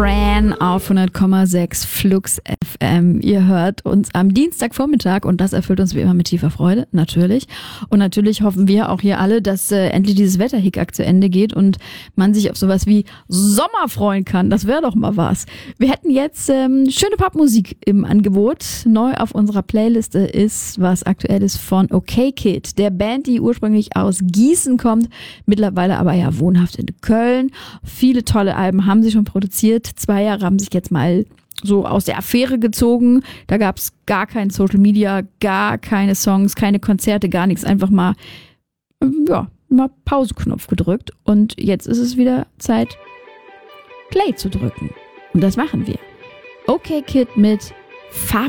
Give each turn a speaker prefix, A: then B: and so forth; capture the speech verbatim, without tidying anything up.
A: Fran auf hundert Komma sechs Flux F M. Ihr hört uns am Dienstagvormittag und das erfüllt uns wie immer mit tiefer Freude, natürlich. Und natürlich hoffen wir auch hier alle, dass äh, endlich dieses Wetterhickhack zu Ende geht und man sich auf sowas wie Sommer freuen kann. Das wäre doch mal was. Wir hätten jetzt ähm, schöne Popmusik im Angebot. Neu auf unserer Playliste ist was Aktuelles von OK Kid, der Band, die ursprünglich aus Gießen kommt, mittlerweile aber ja wohnhaft in Köln. Viele tolle Alben haben sie schon produziert. Zwei Jahre haben sich jetzt mal so aus der Affäre gezogen. Da gab es gar kein Social Media, gar keine Songs, keine Konzerte, gar nichts. Einfach mal, ja, mal Pauseknopf gedrückt. Und jetzt ist es wieder Zeit, Play zu drücken. Und das machen wir. OK Kid mit Farb